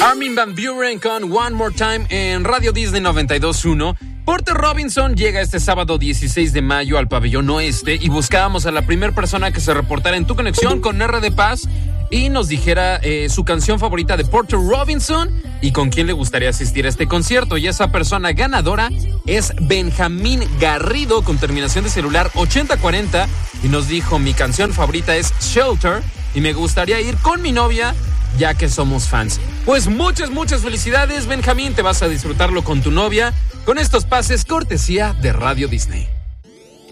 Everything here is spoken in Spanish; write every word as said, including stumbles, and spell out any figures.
Armin van Buuren con One More Time en Radio Disney noventa y dos punto uno. Porter Robinson llega este sábado dieciséis de mayo al Pabellón Oeste y buscábamos a la primera persona que se reportara en Tu Conexión con R de Paz y nos dijera eh, su canción favorita de Porter Robinson y con quién le gustaría asistir a este concierto. Y esa persona ganadora es Benjamín Garrido con terminación de celular ochenta cuarenta y nos dijo: mi canción favorita es Shelter y me gustaría ir con mi novia ya que somos fans. Pues muchas, muchas felicidades, Benjamín. Te vas a disfrutarlo con tu novia con estos pases cortesía de Radio Disney.